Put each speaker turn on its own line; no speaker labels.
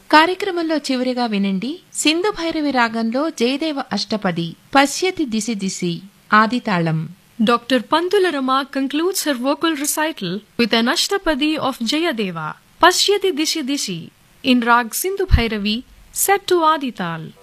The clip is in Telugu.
కార్యక్రమంలో చివరిగా వినండి సింధు భైరవి రాగంలో జయదేవ అష్టపది పశ్యతి దిశి దిశి ఆదితాళం.
Dr. Pandula Rama concludes her vocal recital with an Ashtapadi of Jayadeva, Pashyati Dishi Dishi, in Rag Sindhu Bhairavi, set to Adital.